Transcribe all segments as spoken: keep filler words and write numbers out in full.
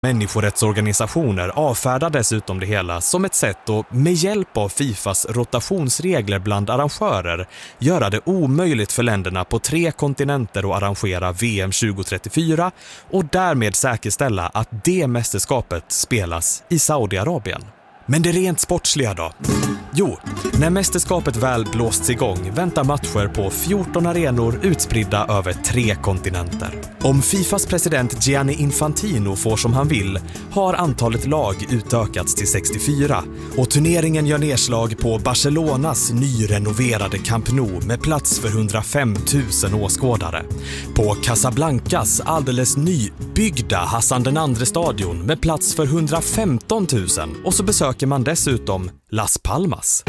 Människorättsorganisationer avfärdar dessutom det hela som ett sätt att med hjälp av Fifas rotationsregler bland arrangörer göra det omöjligt för länderna på tre kontinenter att arrangera V M tjugo trettiofyra och därmed säkerställa att det mästerskapet spelas i Saudiarabien. Men det rent sportsliga då? Jo, när mästerskapet väl blåsts igång väntar matcher på fjorton arenor utspridda över tre kontinenter. Om Fifas president Gianni Infantino får som han vill har antalet lag utökats till sextiofyra och turneringen gör nedslag på Barcelonas nyrenoverade Camp Nou med plats för hundrafem tusen åskådare. På Casablancas alldeles nybyggda Hassan den andre stadion med plats för hundrafemton tusen och så besöker man dessutom Las Palmas.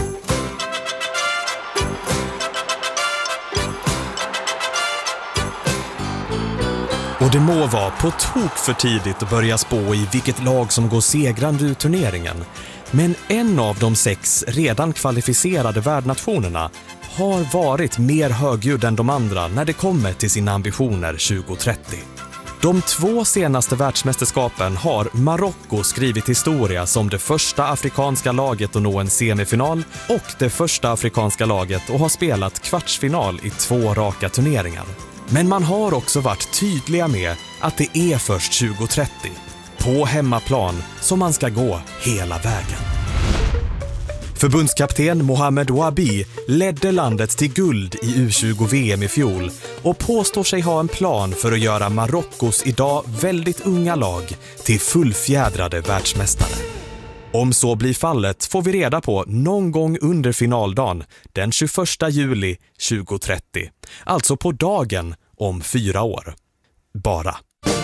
Och det må vara på tok för tidigt att börja spå i vilket lag som går segrande ur turneringen. Men en av de sex redan kvalificerade värdnationerna har varit mer högljudd än de andra när det kommer till sina ambitioner tjugo trettio. De två senaste världsmästerskapen har Marocko skrivit historia som det första afrikanska laget att nå en semifinal och det första afrikanska laget att ha spelat kvartsfinal i två raka turneringar. Men man har också varit tydliga med att det är först tjugo trettio, på hemmaplan, som man ska gå hela vägen. Förbundskapten Mohamed Ouabi ledde landet till guld i U tjugo V M i fjol och påstår sig ha en plan för att göra Marockos idag väldigt unga lag till fullfjädrade världsmästare. Om så blir fallet får vi reda på någon gång under finaldagen den tjugoförsta juli tjugo trettio, alltså på dagen om fyra år. Bara.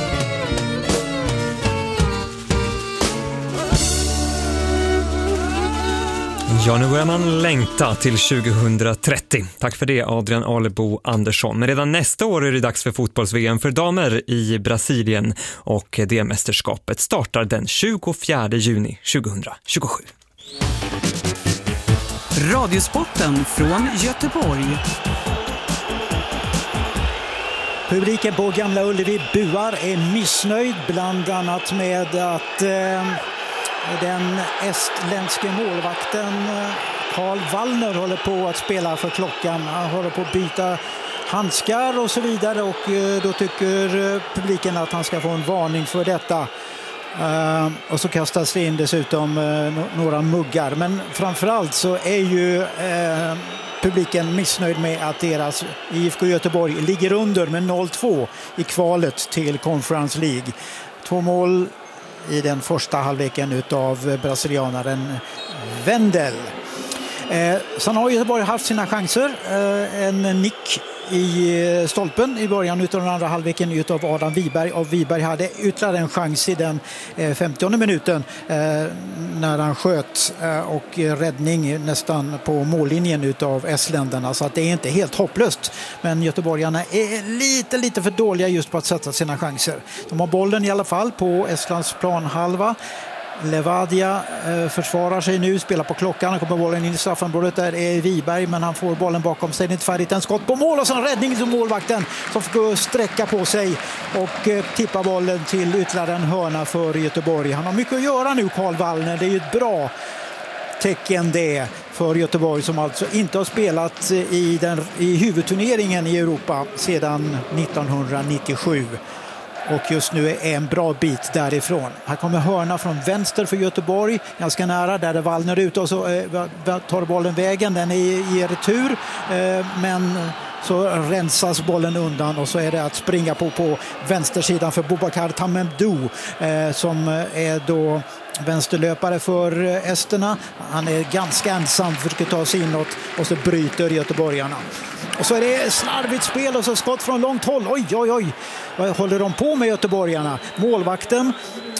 Ja, nu börjar man längta till tjugo trettio. Tack för det, Adrian Alebo Andersson. Men redan nästa år är det dags för fotbolls-V M för damer i Brasilien och det mästerskapet startar den tjugofjärde juni tjugohundratjugosju. Radiosporten från Göteborg. Publiken på Gamla Ullevi buar, är missnöjd bland annat med att eh, den estländske målvakten Karl Wallner håller på att spela för klockan. Han håller på att byta handskar och så vidare och eh, då tycker publiken att han ska få en varning för detta. Uh, och så kastas det in dessutom uh, några muggar. Men framförallt så är ju uh, publiken missnöjd med att deras I F K Göteborg ligger under med noll två i kvalet till Conference League. Två mål i den första halvleken utav brasilianaren Wendel. Uh, sen har Göteborg haft sina chanser. Uh, en nick i stolpen i början utav den andra halvleken utav Adam Wiberg. Och Wiberg hade ytterligare en chans i den femtionde minuten eh, när han sköt eh, och räddning nästan på mållinjen utav estländarna. Så att det är inte helt hopplöst. Men göteborgarna är lite, lite för dåliga just på att sätta sina chanser. De har bollen i alla fall på Estlands planhalva. Levadia eh, försvarar sig nu, spelar på klockan, han kommer bollen in i straffområdet, där är Wiberg, men han får bollen bakom sig, det är inte färdigt, en skott på mål och så en räddning till målvakten som får sträcka på sig och eh, tippa bollen till ytterligare en hörna för Göteborg. Han har mycket att göra nu, Karl Wallner, det är ju ett bra tecken det för Göteborg som alltså inte har spelat i, den, i huvudturneringen i Europa sedan nittonhundranittiosju. Och just nu är en bra bit därifrån. Här kommer hörna från vänster för Göteborg. Ganska nära, där är Wallner ute och så eh, tar bollen vägen. Den är i retur. Eh, men så rensas bollen undan och så är det att springa på på vänstersidan för Boubacar Tamemdou eh, som är då vänsterlöpare för esterna. Han är ganska ensam, försöker ta sig inåt och så bryter göteborgarna. Och så är det slarvigt spel och så skott från långt håll. Oj, oj, oj. Vad håller de på med göteborgarna? Målvakten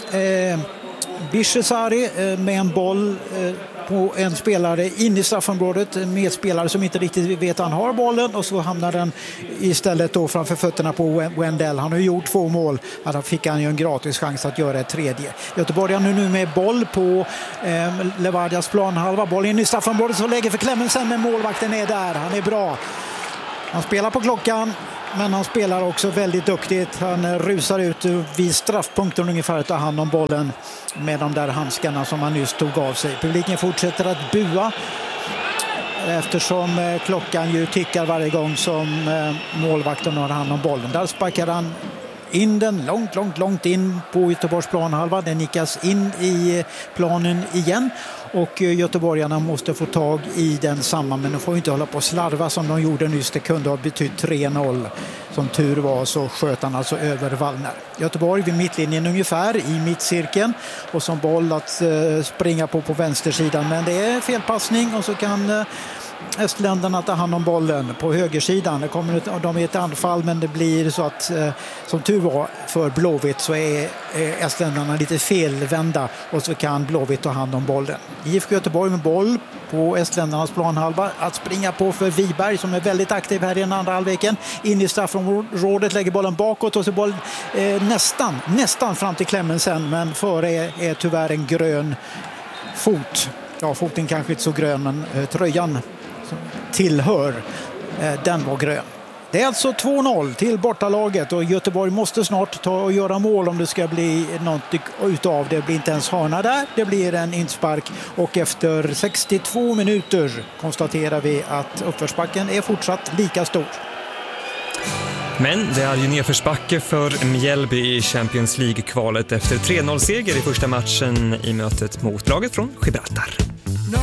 eh, Bishesari eh, med en boll eh, på en spelare in i straffområdet med spelare som inte riktigt vet att han har bollen och så hamnar den istället då framför fötterna på Wendell. Han har gjort två mål. Då fick han ju en gratis chans att göra ett tredje. Göteborg nu, nu med boll på eh, Levadias planhalva. Boll in i straffområdet så lägger för Clemensen, men målvakten är där. Han är bra. Han spelar på klockan, men han spelar också väldigt duktigt. Han rusar ut vid straffpunkten ungefär att ta hand om bollen med de där handskarna som han nyss tog av sig. Publiken fortsätter att bua eftersom klockan ju tickar varje gång som målvakten har hand om bollen. Där sparkar han in den långt, långt, långt in på Göteborgs planhalva. Den nickas in i planen igen och göteborgarna måste få tag i den samma, men de får inte hålla på att slarva som de gjorde nyss. Det kunde ha betytt tre noll. Som tur var så sköt han alltså över Wallner. Göteborg vid mittlinjen ungefär i mittcirkeln och som boll att uh, springa på på vänstersidan, men det är felpassning och så kan uh, Estländerna tar hand om bollen på högersidan. Det kommer de i ett anfall, men det blir så att eh, som tur var för Blåvitt så är eh, Estländerna lite felvända och så kan Blåvitt ta hand om bollen. I F K Göteborg med boll på Estländernas planhalva att springa på för Wiberg som är väldigt aktiv här i den andra halvleken. In i straffområdet, lägger bollen bakåt och så boll eh, nästan, nästan fram till klämmen sen, men före är, är tyvärr en grön fot. Ja, foten kanske inte så grön, men eh, tröjan tillhör, den var grön. Det är alltså två noll till bortalaget och Göteborg måste snart ta och göra mål om det ska bli något utav. Det blir inte ens hörna där, det blir en inspark och efter sextiotvå minuter konstaterar vi att uppförsbacken är fortsatt lika stor. Men det är ju nedförsbacke för Mjällby i Champions League-kvalet efter tre noll-seger i första matchen i mötet mot laget från Gibraltar.